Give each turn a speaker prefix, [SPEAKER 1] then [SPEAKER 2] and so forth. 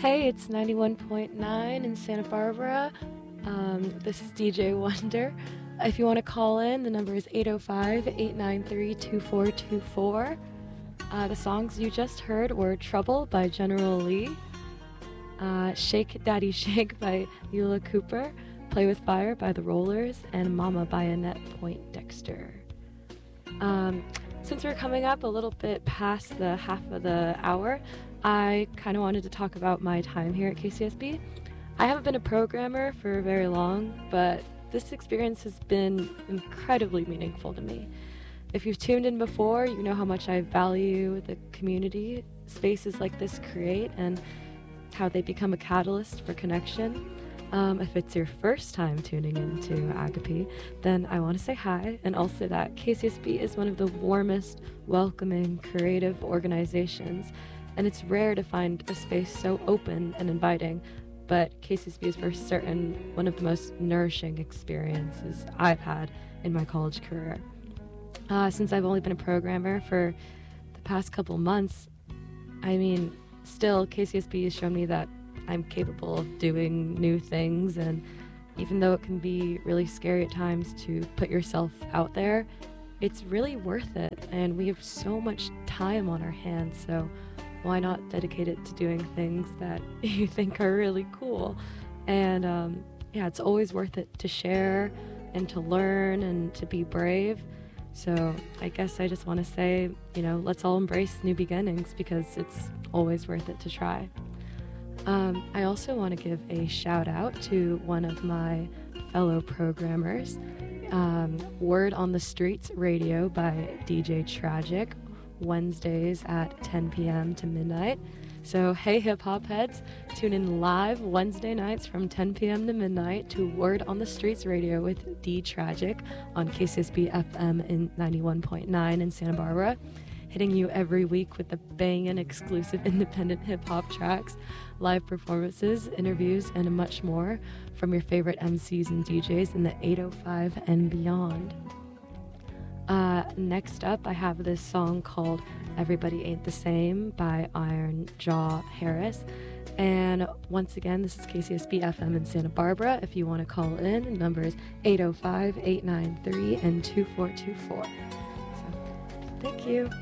[SPEAKER 1] Hey, it's 91.9 in Santa Barbara. This is DJ Wonder. If you want to call in, the number is 805-893-2424. The songs you just heard were Trouble by General Lee, Shake Daddy Shake by Eula Cooper, Play With Fire by The Rollers, and Mama by Annette Poindexter. Since we're coming up a little bit past the half of the hour, I kind of wanted to talk about my time here at KCSB. I haven't been a programmer for very long, but this experience has been incredibly meaningful to me. If you've tuned in before, you know how much I value the community spaces like this create and how they become a catalyst for connection. If it's your first time tuning into Agape, then I want to say hi, and also that KCSB is one of the warmest, welcoming, creative organizations, and it's rare to find a space so open and inviting, but KCSB is for certain one of the most nourishing experiences I've had in my college career. Since I've only been a programmer for the past couple months, still KCSB has shown me that I'm capable of doing new things, and even though it can be really scary at times to put yourself out there, it's really worth it, and we have so much time on our hands, so why not dedicate it to doing things that you think are really cool? And it's always worth it to share and to learn and to be brave. So I guess I just want to say, let's all embrace new beginnings because it's always worth it to try. I also want to give a shout out to one of my fellow programmers, Word on the Streets Radio by DJ Tragic, Wednesdays at 10 p.m. to midnight. So hey hip hop heads, tune in live Wednesday nights from 10 p.m. to midnight to Word on the Streets Radio with D Tragic on KCSB FM in 91.9 in Santa Barbara, hitting you every week with the banging exclusive independent hip hop tracks, live performances, interviews, and much more from your favorite MCs and DJs in the 805 and beyond. Next up, I have this song called Everybody Ain't the Same by Iron Jaw Harris. And once again, this is KCSB FM in Santa Barbara. If you want to call in, the number is 805-893-2424. So, thank you.